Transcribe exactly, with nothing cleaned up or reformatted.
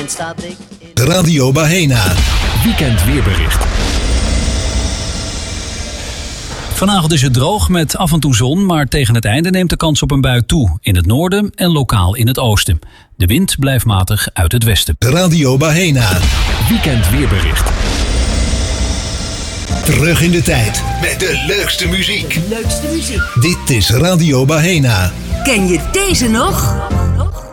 staat ik in... Radio Bahena. Weekend weerbericht. Vanavond is het droog met af en toe zon, maar tegen het einde neemt de kans op een bui toe. In het noorden en lokaal in het oosten. De wind blijft matig uit het westen. Radio Bahena. Weekend weerbericht. Terug in de tijd met de leukste muziek. Leukste muziek. Dit is Radio Bahena. Ken je deze nog?